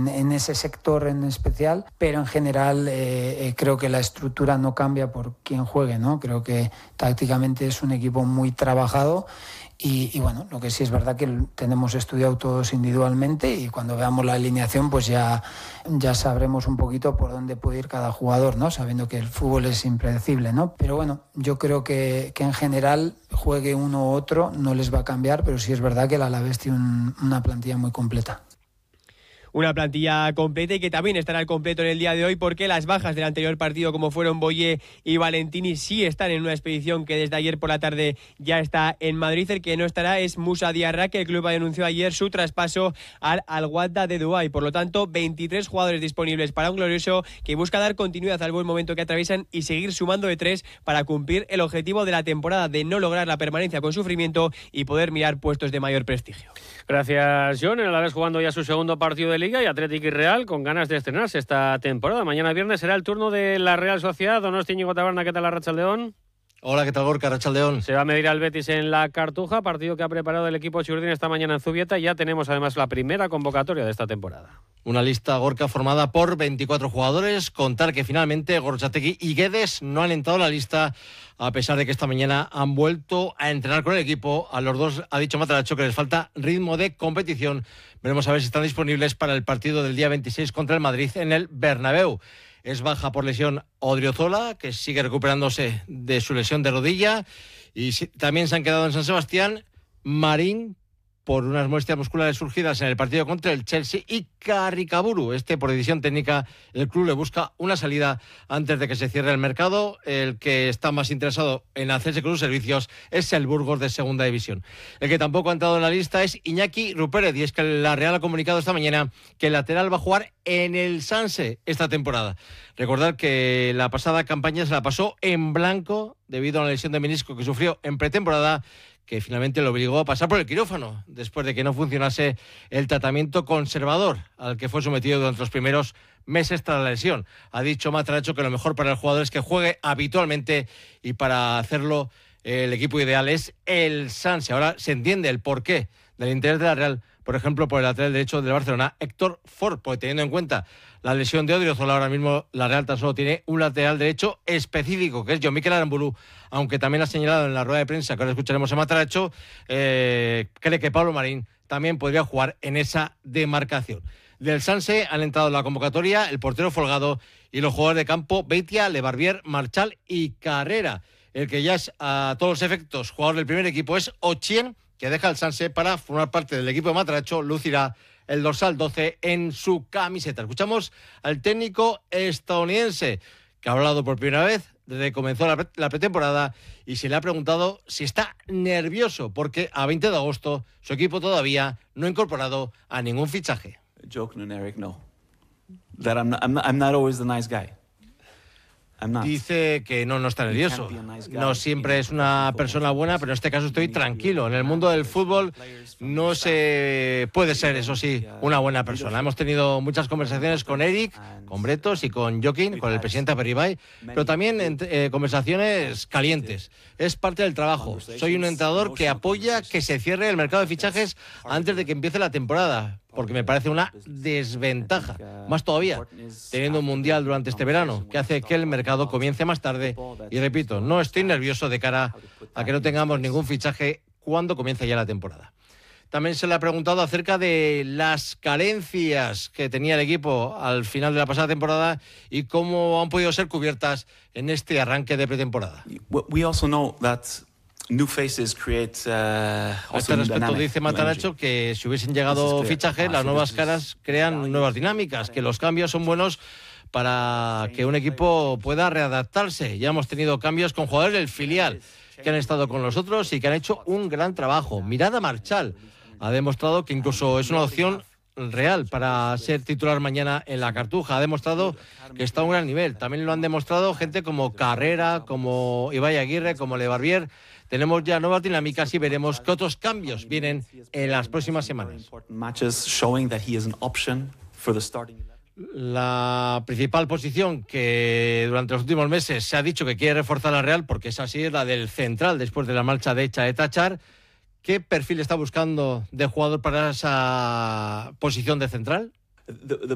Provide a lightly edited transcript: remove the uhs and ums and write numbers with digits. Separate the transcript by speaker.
Speaker 1: en ese sector en especial, pero en general creo que la estructura no cambia por quién juegue, ¿no? Creo que tácticamente es un equipo muy trabajado. Y bueno, lo que sí es verdad que tenemos estudiado todos individualmente y cuando veamos la alineación pues ya sabremos un poquito por dónde puede ir cada jugador, ¿no? Sabiendo que el fútbol es impredecible, ¿no? Pero bueno, yo creo que en general juegue uno u otro no les va a cambiar, pero sí es verdad que el Alavés tiene una plantilla muy completa.
Speaker 2: Una plantilla completa y que también estará al completo en el día de hoy porque las bajas del anterior partido como fueron Boye y Valentini sí están en una expedición que desde ayer por la tarde ya está en Madrid. El que no estará es Moussa Diarra, que el club anunció ayer su traspaso al Al-Wahda de Dubái. Por lo tanto, 23 jugadores disponibles para un glorioso que busca dar continuidad al buen momento que atraviesan y seguir sumando de 3 para cumplir el objetivo de la temporada de no lograr la permanencia con sufrimiento y poder mirar puestos de mayor prestigio.
Speaker 3: Gracias, John. El Alavés jugando ya su segundo partido de Liga y Atlético y Real con ganas de estrenarse esta temporada. Mañana viernes será el turno de la Real Sociedad. Donosti, Íñigo Taberna, ¿qué tal arratsaldeón?
Speaker 4: Hola, ¿qué tal, Gorka? arratsaldeón.
Speaker 3: Se va a medir al Betis en la Cartuja, partido que ha preparado el equipo churdín esta mañana en Zubieta, y ya tenemos además la primera convocatoria de esta temporada.
Speaker 4: Una lista, Gorka, formada por 24 jugadores. Contar que finalmente Gorrotxategi y Guedes no han entrado en la lista, a pesar de que esta mañana han vuelto a entrenar con el equipo. A los dos ha dicho Mataracho que les falta ritmo de competición. Veremos a ver si están disponibles para el partido del día 26 contra el Madrid en el Bernabéu. Es baja por lesión Odriozola, que sigue recuperándose de su lesión de rodilla. Y también se han quedado en San Sebastián Marín, por unas molestias musculares surgidas en el partido contra el Chelsea, y Carricaburu. Por decisión técnica, el club le busca una salida antes de que se cierre el mercado. El que está más interesado en hacerse con sus servicios es el Burgos de Segunda División. El que tampoco ha entrado en la lista es Iñaki Rupérez, y es que la Real ha comunicado esta mañana que el lateral va a jugar en el Sanse esta temporada. Recordar que la pasada campaña se la pasó en blanco debido a la lesión de menisco que sufrió en pretemporada, que finalmente lo obligó a pasar por el quirófano después de que no funcionase el tratamiento conservador al que fue sometido durante los primeros meses tras la lesión. Ha dicho Mataracho que lo mejor para el jugador es que juegue habitualmente, y para hacerlo el equipo ideal es el Sanse. Ahora se entiende el porqué del interés de la Real, por ejemplo, por el lateral derecho del Barcelona, Héctor Ford, porque teniendo en cuenta la lesión de Odriozola, ahora mismo la Real tan solo tiene un lateral derecho específico, que es Jon-Mikel Aramburu, aunque también ha señalado en la rueda de prensa, que ahora escucharemos a Mataracho, cree que Pablo Marín también podría jugar en esa demarcación. Del Sanse han entrado en la convocatoria el portero Folgado y los jugadores de campo Beitia, Lebarbier, Marchal y Carrera. El que ya es a todos los efectos jugador del primer equipo es Ochien, que deja el Sanse para formar parte del equipo de Mataracho. Lucirá el dorsal 12 en su camiseta. Escuchamos al técnico estadounidense, que ha hablado por primera vez desde que comenzó la pretemporada, y se le ha preguntado si está nervioso porque a 20 de agosto su equipo todavía no ha incorporado a ningún fichaje.
Speaker 5: Joking, Eric, no. That I'm not always the nice guy.
Speaker 4: Dice que no está nervioso. No siempre es una persona buena, pero en este caso estoy tranquilo. En el mundo del fútbol no se puede ser, eso sí, una buena persona. Hemos tenido muchas conversaciones con Eric, con Bretos y con Joaquín, con el presidente Aperribay, pero también conversaciones calientes. Es parte del trabajo. Soy un entrenador que apoya que se cierre el mercado de fichajes antes de que empiece la temporada, porque me parece una desventaja, más todavía, teniendo un mundial durante este verano, que hace que el mercado comience más tarde. Y repito, no estoy nervioso de cara a que no tengamos ningún fichaje cuando comience ya la temporada. También se le ha preguntado acerca de las carencias que tenía el equipo al final de la pasada temporada y cómo han podido ser cubiertas en este arranque de pretemporada.
Speaker 5: We also know that new faces create
Speaker 4: a este respecto dice Mataracho que si hubiesen llegado fichajes, las nuevas caras crean nuevas dinámicas, que los cambios son buenos para que un equipo pueda readaptarse. Ya hemos tenido cambios con jugadores del filial que han estado con nosotros y que han hecho un gran trabajo. Mirad a Marchal, ha demostrado que incluso es una opción real para ser titular mañana en la Cartuja. Ha demostrado que está a un gran nivel. También lo han demostrado gente como Carrera, como Ibai Aguirre, como Lebarbier. Tenemos ya nuevas dinámicas y veremos qué otros cambios vienen en las próximas semanas. La principal posición que durante los últimos meses se ha dicho que quiere reforzar la Real, porque es así, es la del central después de la marcha de Tachar. ¿Qué perfil está buscando de jugador para esa posición de central?